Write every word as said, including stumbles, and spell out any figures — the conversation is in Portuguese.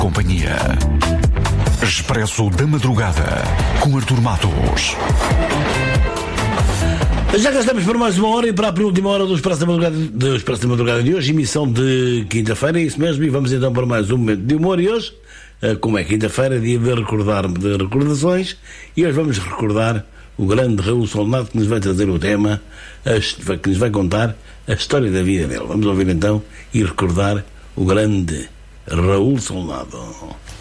Companhia. Expresso da Madrugada, com Artur Matos. Já cá estamos para mais uma hora e para a penúltima hora do Expresso da Madrugada, do Expresso da Madrugada de hoje, emissão de quinta-feira, é isso mesmo, e vamos então para mais um momento de humor. E hoje, como é quinta-feira, dia de recordar, de recordações, e hoje vamos recordar o grande Raul Solnado, que nos vai trazer o tema, que nos vai contar a história da vida dele. Vamos ouvir então e recordar o grande Raul Solnado.